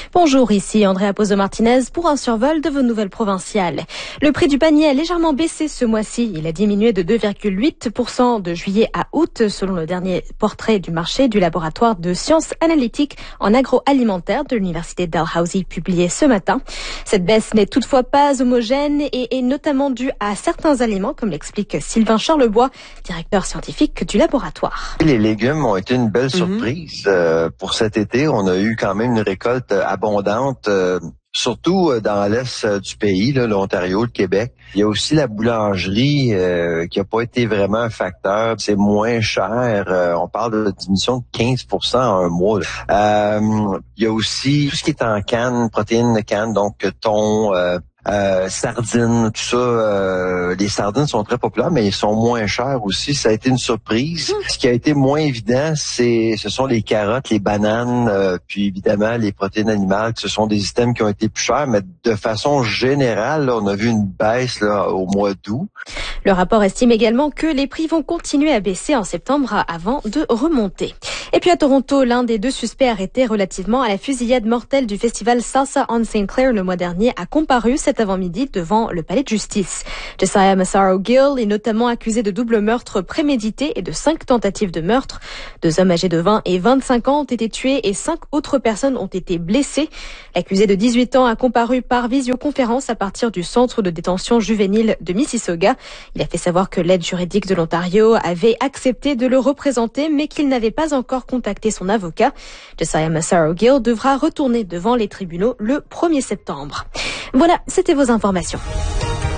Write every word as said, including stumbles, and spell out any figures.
Bonjour, ici Andrea Pozo Martinez pour un survol de vos nouvelles provinciales. Le prix du panier a légèrement baissé ce mois-ci. Il a diminué de deux virgule huit pour cent de juillet à août, selon le dernier portrait du marché du laboratoire de sciences analytiques en agroalimentaire de l'université Dalhousie publié ce matin. Cette baisse n'est toutefois pas homogène et est notamment due à certains aliments, comme l'explique Sylvain Charlebois, directeur scientifique du laboratoire. Les légumes ont été une belle surprise. Mm-hmm. euh, pour cet été. On a eu quand même une récolte abondante, euh, surtout dans l'est du pays, là, l'Ontario, le Québec. Il y a aussi la boulangerie euh, qui n'a pas été vraiment un facteur. C'est moins cher. Euh, on parle de diminution de quinze pour cent en un mois. Euh, il y a aussi tout ce qui est en canne, protéines de canne, donc thon, euh, Euh, sardines, tout ça. Euh, les sardines sont très populaires, mais ils sont moins chers aussi. Ça a été une surprise. Ce qui a été moins évident, c'est, ce sont les carottes, les bananes, euh, puis évidemment les protéines animales. Ce sont des items qui ont été plus chers, mais de façon générale, là, on a vu une baisse là, au mois d'août. Le rapport estime également que les prix vont continuer à baisser en septembre avant de remonter. Et puis à Toronto, l'un des deux suspects arrêtés relativement à la fusillade mortelle du festival Salsa on Saint Clair le mois dernier a comparu cet avant-midi devant le palais de justice. Josiah Massaro Gill est notamment accusé de double meurtre prémédité et de cinq tentatives de meurtre. Deux hommes âgés de vingt et vingt-cinq ans ont été tués et cinq autres personnes ont été blessées. L'accusé de dix-huit ans a comparu par visioconférence à partir du centre de détention juvénile de Mississauga. Il a fait savoir que l'aide juridique de l'Ontario avait accepté de le représenter, mais qu'il n'avait pas encore contacté son avocat. Josiah Massaro Gill devra retourner devant les tribunaux le premier septembre. Voilà, c'était vos informations.